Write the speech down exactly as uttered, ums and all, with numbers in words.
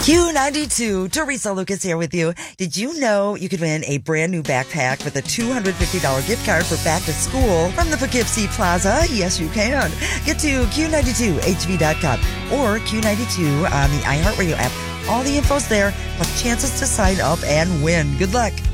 Q ninety-two, Teresa Lucas here with you. Did you know you could win a brand new backpack with a two hundred fifty dollars gift card for back to school from the Poughkeepsie Plaza? Yes, you can. Get to Q ninety-two H V dot com or Q ninety-two on the iHeartRadio app. All the info's there, plus chances to sign up and win. Good luck.